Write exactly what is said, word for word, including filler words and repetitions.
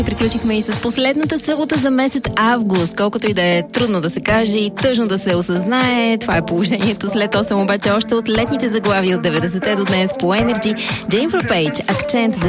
Приключихме и с последната събота за месец август. Колкото и да е трудно да се каже и тъжно да се осъзнае, това е положението след осем обаче още от летните заглавия от деветдесетте до днес по Energy. Jennifer Page, акцент The